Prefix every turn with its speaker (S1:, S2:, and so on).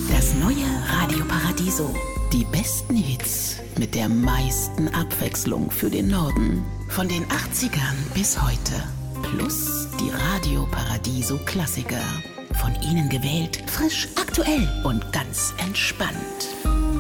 S1: Das neue Radio Paradiso. Die besten Hits mit der meisten Abwechslung für den Norden. Von den 80ern bis heute. Plus die Radio Paradiso Klassiker. Von Ihnen gewählt, frisch, aktuell und ganz entspannt.